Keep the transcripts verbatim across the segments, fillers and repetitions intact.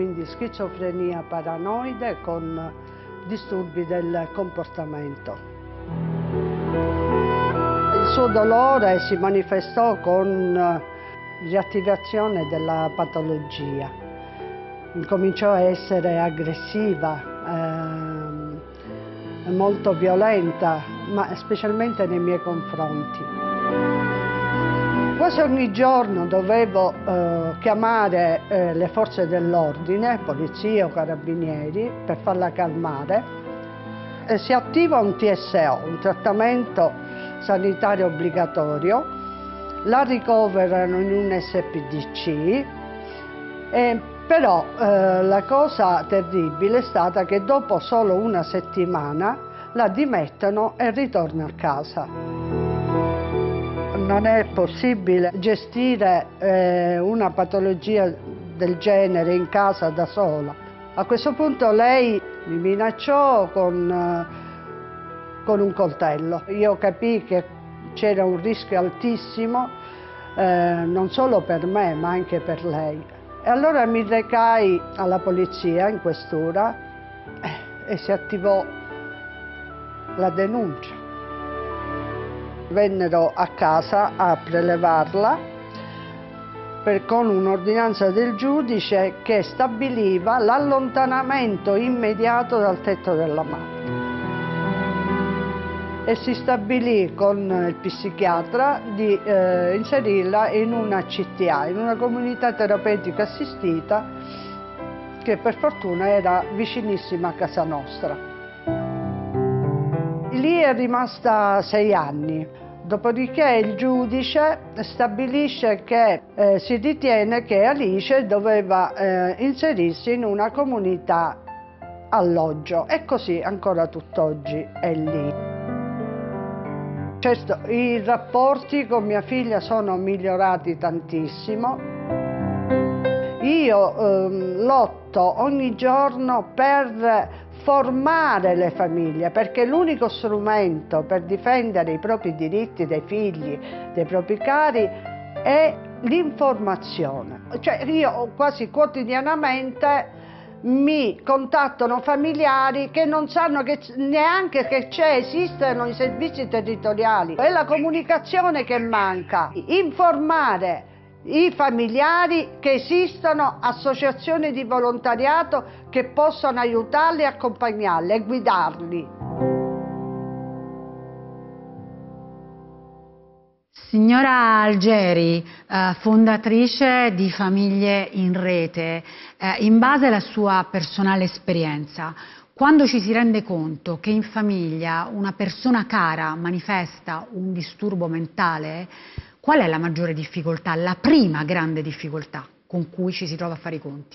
quindi schizofrenia paranoide con disturbi del comportamento. Il suo dolore si manifestò con riattivazione della patologia. Incominciò a essere aggressiva, eh, molto violenta, ma specialmente nei miei confronti. Quasi ogni giorno dovevo eh, chiamare eh, le forze dell'ordine, polizia o carabinieri, per farla calmare. E si attiva un T S O, un trattamento sanitario obbligatorio, la ricoverano in un S P D C, e però eh, la cosa terribile è stata che dopo solo una settimana la dimettono e ritorna a casa. Non è possibile gestire eh, una patologia del genere in casa da sola. A questo punto lei mi minacciò con, eh, con un coltello. Io capii che c'era un rischio altissimo, eh, non solo per me ma anche per lei. E allora mi recai alla polizia in questura eh, e si attivò la denuncia. Vennero a casa a prelevarla per, con un'ordinanza del giudice che stabiliva l'allontanamento immediato dal tetto della madre. E si stabilì con il psichiatra di eh, inserirla in una C T A, in una comunità terapeutica assistita, che per fortuna era vicinissima a casa nostra. Lì è rimasta sei anni. Dopodiché il giudice stabilisce che eh, si ritiene che Alice doveva eh, inserirsi in una comunità alloggio, e così ancora tutt'oggi è lì. Certo, i rapporti con mia figlia sono migliorati tantissimo. Io ehm, lotto ogni giorno per formare le famiglie, perché l'unico strumento per difendere i propri diritti dei figli, dei propri cari, è l'informazione. Cioè io quasi quotidianamente mi contattano familiari che non sanno che neanche che c'è, esistono i servizi territoriali. È la comunicazione che manca, informare i familiari che esistono associazioni di volontariato che possano aiutarli, accompagnarli e guidarli. Signora Algeri, eh, fondatrice di Famiglie in Rete, eh, in base alla sua personale esperienza, quando ci si rende conto che in famiglia una persona cara manifesta un disturbo mentale, qual è la maggiore difficoltà, la prima grande difficoltà con cui ci si trova a fare i conti?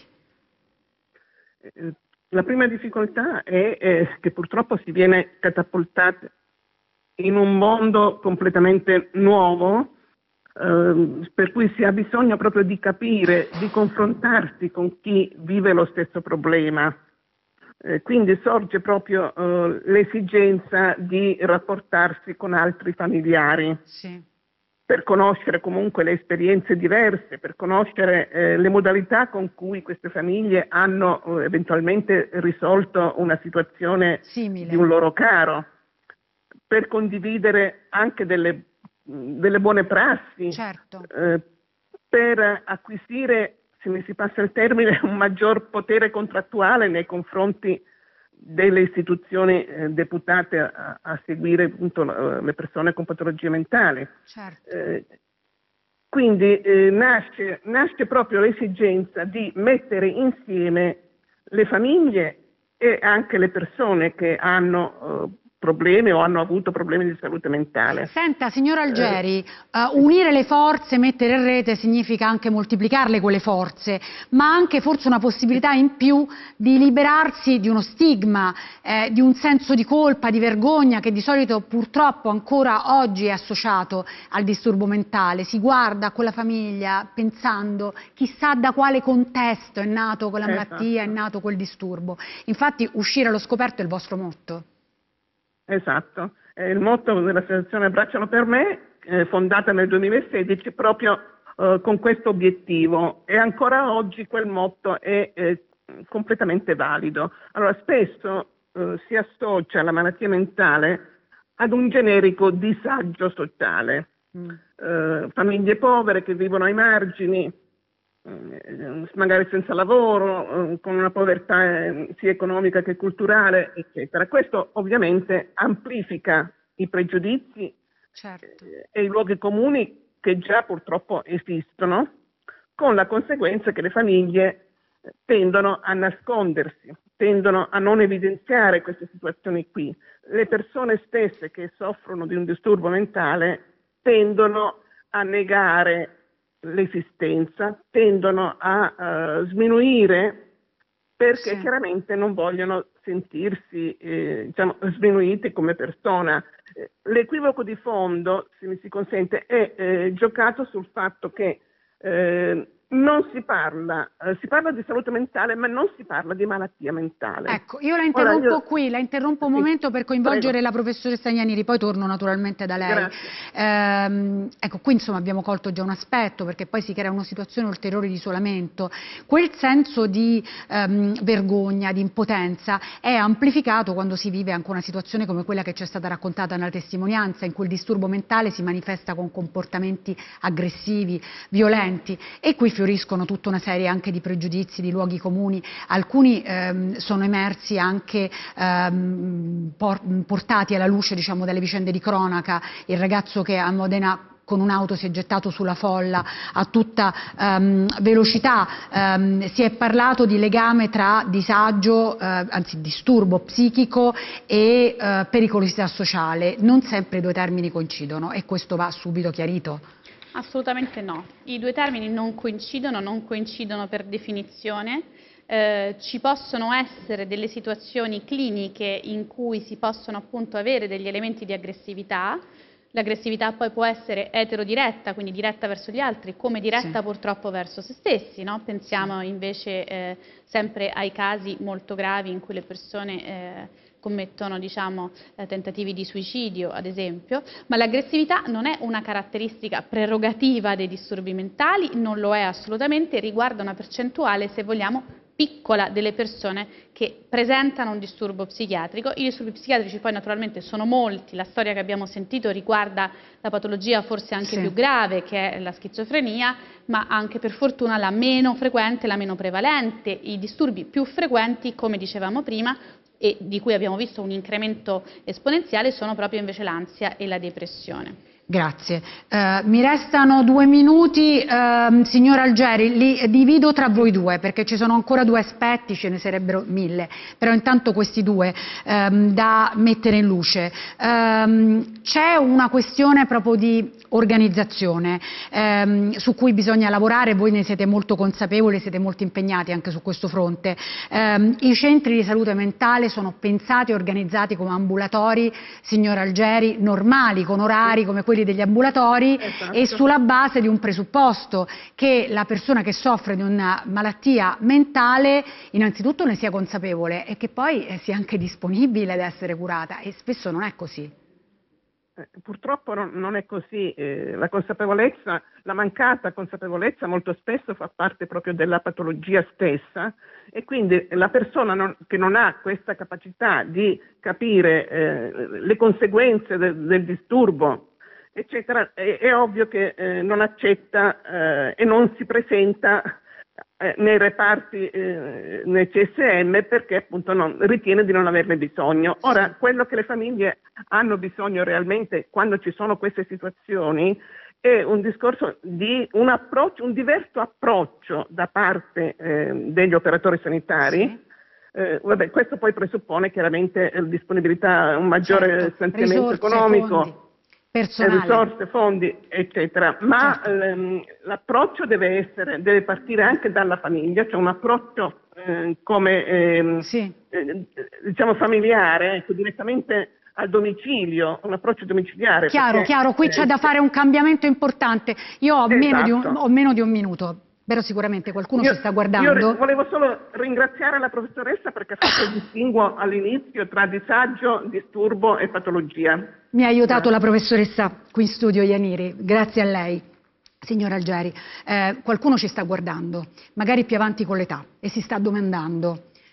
La prima difficoltà è, è che purtroppo si viene catapultati in un mondo completamente nuovo, eh, per cui si ha bisogno proprio di capire, di confrontarsi con chi vive lo stesso problema. Eh, quindi sorge proprio eh, l'esigenza di rapportarsi con altri familiari. Sì. Per conoscere comunque le esperienze diverse, per conoscere eh, le modalità con cui queste famiglie hanno eh, eventualmente risolto una situazione simile di un loro caro, per condividere anche delle, delle buone prassi, certo. eh, per acquisire, se mi si passa il termine, un maggior potere contrattuale nei confronti delle istituzioni eh, deputate a, a seguire appunto le persone con patologie mentali. Certo. Eh, quindi eh, nasce, nasce proprio l'esigenza di mettere insieme le famiglie e anche le persone che hanno eh, problemi o hanno avuto problemi di salute mentale. Senta, signor Algeri, uh, unire le forze, mettere in rete significa anche moltiplicarle quelle forze, ma anche forse una possibilità in più di liberarsi di uno stigma, eh, di un senso di colpa, di vergogna che di solito purtroppo ancora oggi è associato al disturbo mentale. Si guarda a quella famiglia pensando chissà da quale contesto è nato quella malattia, esatto. è nato quel disturbo. Infatti uscire allo scoperto è il vostro motto. Esatto, eh, il motto dell'associazione Abbraccialo per me, eh, fondata nel duemilasedici, proprio eh, con questo obiettivo, e ancora oggi quel motto è eh, eh, completamente valido. Allora, spesso eh, si associa la malattia mentale ad un generico disagio sociale. Mm. Eh, famiglie povere che vivono ai margini, eh, magari senza lavoro, eh, con una povertà eh, sia economica che culturale, eccetera. Questo ovviamente amplifica i pregiudizi, certo, eh, e i luoghi comuni che già purtroppo esistono, con la conseguenza che le famiglie tendono a nascondersi, tendono a non evidenziare queste situazioni qui. Le persone stesse che soffrono di un disturbo mentale tendono a negare l'esistenza, tendono a uh, sminuire perché sì, chiaramente non vogliono sentirsi eh, diciamo, sminuiti come persona. L'equivoco di fondo, se mi si consente, è eh, giocato sul fatto che eh, non si parla, eh, si parla di salute mentale, ma non si parla di malattia mentale. Ecco, io la interrompo Ora, io... qui, la interrompo un sì, momento per coinvolgere prego. la professoressa Ianniri, poi torno naturalmente da lei. Ehm, ecco, qui insomma abbiamo colto già un aspetto, perché poi si crea una situazione ulteriore di isolamento. Quel senso di ehm, vergogna, di impotenza è amplificato quando si vive anche una situazione come quella che ci è stata raccontata nella testimonianza, in cui il disturbo mentale si manifesta con comportamenti aggressivi, violenti, e qui fioriscono tutta una serie anche di pregiudizi, di luoghi comuni. Alcuni ehm, sono emersi anche ehm, por portati alla luce, diciamo, delle vicende di cronaca. Il ragazzo che a Modena con un'auto si è gettato sulla folla a tutta um, velocità, um, si è parlato di legame tra disagio, uh, anzi disturbo psichico e uh, pericolosità sociale. Non sempre i due termini coincidono e questo va subito chiarito. Assolutamente no, i due termini non coincidono, non coincidono per definizione. Eh, ci possono essere delle situazioni cliniche in cui si possono appunto avere degli elementi di aggressività. L'aggressività poi può essere eterodiretta, quindi diretta verso gli altri, come diretta sì, purtroppo verso se stessi, no? Pensiamo invece eh, sempre ai casi molto gravi in cui le persone eh, commettono, diciamo, eh, tentativi di suicidio, ad esempio, ma l'aggressività non è una caratteristica prerogativa dei disturbi mentali, non lo è assolutamente, riguarda una percentuale, se vogliamo, piccola delle persone che presentano un disturbo psichiatrico. I disturbi psichiatrici poi naturalmente sono molti, la storia che abbiamo sentito riguarda la patologia forse anche sì, più grave, che è la schizofrenia, ma anche per fortuna la meno frequente, la meno prevalente. I disturbi più frequenti, come dicevamo prima, e di cui abbiamo visto un incremento esponenziale, sono proprio invece l'ansia e la depressione. Grazie. Eh, mi restano due minuti, eh, signor Algeri, li divido tra voi due perché ci sono ancora due aspetti, ce ne sarebbero mille, però intanto questi due ehm, da mettere in luce. Ehm, c'è una questione proprio di organizzazione ehm, su cui bisogna lavorare, voi ne siete molto consapevoli, siete molto impegnati anche su questo fronte. Ehm, I centri di salute mentale sono pensati e organizzati come ambulatori, signor Algeri, normali, con orari come quelli degli ambulatori, esatto, e sulla base di un presupposto che la persona che soffre di una malattia mentale innanzitutto ne sia consapevole e che poi sia anche disponibile ad essere curata, e spesso non è così. Eh, purtroppo non, non è così, eh, la consapevolezza, la mancata consapevolezza molto spesso fa parte proprio della patologia stessa, e quindi la persona non, che non ha questa capacità di capire eh, le conseguenze de, del disturbo, eccetera, è, è ovvio che eh, non accetta eh, e non si presenta eh, nei reparti, eh, nei C S M, perché appunto non, ritiene di non averne bisogno. Ora, quello che le famiglie hanno bisogno realmente quando ci sono queste situazioni è un discorso di un approccio, un diverso approccio da parte eh, degli operatori sanitari. Sì. Eh, vabbè, questo poi presuppone chiaramente eh, disponibilità, un maggiore certo, stanziamento economico. Fondi. Personale. Risorse, fondi, eccetera, ma certo, l'approccio deve essere, deve partire anche dalla famiglia, cioè un approccio eh, come eh, sì, eh, diciamo familiare, ecco, direttamente al domicilio, un approccio domiciliare. Chiaro, perché, chiaro, qui eh, c'è da fare un cambiamento importante. Io ho, esatto, meno di un, ho meno di un minuto. Però sicuramente qualcuno io, ci sta guardando. Io volevo solo ringraziare la professoressa perché ha fatto il distinguo all'inizio tra disagio, disturbo e patologia. Mi ha aiutato Grazie. La professoressa qui in studio, Ianniri, grazie a lei. Signora Algeri, eh, qualcuno ci sta guardando, magari più avanti con l'età, e si sta domandando: